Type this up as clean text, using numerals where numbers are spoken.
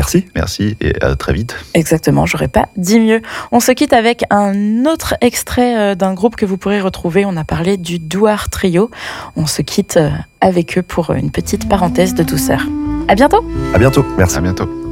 Merci. Merci et à très vite. Exactement, j'aurais pas dit mieux. On se quitte avec un autre extrait d'un groupe que vous pourrez retrouver. On a parlé du Douar Trio. On se quitte avec eux pour une petite parenthèse de douceur. À bientôt. À bientôt. Merci. À bientôt.